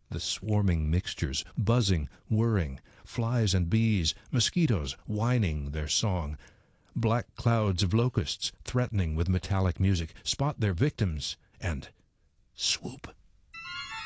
The swarming mixtures, buzzing, whirring, flies and bees, mosquitoes whining their song. Black clouds of locusts, threatening with metallic music, spot their victims and swoop.